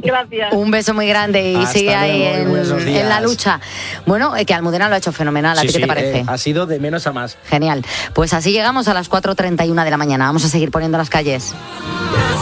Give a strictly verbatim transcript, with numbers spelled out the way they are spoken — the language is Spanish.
Gracias. Un beso muy grande y Hasta sigue ahí luego, en, buenos días. en la lucha. Bueno, eh, que Almudena lo ha hecho fenomenal. ¿A Sí, ti qué sí, te parece? eh, ha sido de menos a más. Genial. Pues así llegamos a las cuatro treinta y una de la mañana. Vamos a seguir poniendo las calles.